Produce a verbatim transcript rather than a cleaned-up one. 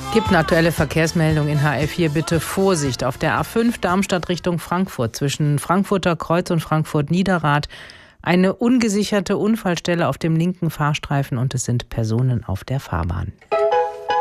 Gibt eine aktuelle Verkehrsmeldung in H L vier. Bitte Vorsicht auf der A fünf Darmstadt Richtung Frankfurt zwischen Frankfurter Kreuz und Frankfurt-Niederrad. Eine ungesicherte Unfallstelle auf dem linken Fahrstreifen und es sind Personen auf der Fahrbahn.